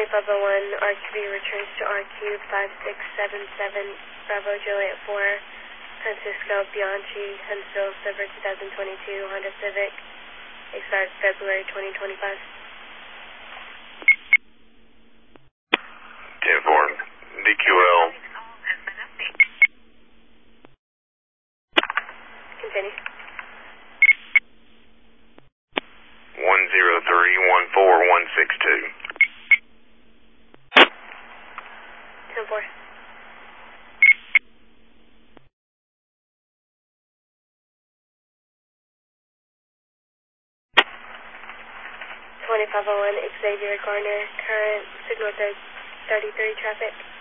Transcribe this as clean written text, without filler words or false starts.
RQB returns to RQ 5677, Bravo Juliet 4, Francisco Bianchi, Huntsville, Silver 2022, Honda Civic, expired February 2025. 10-4, DQL. Continue. 103-14162. 10-4. 2501 Xavier Garner, current signal 33 traffic.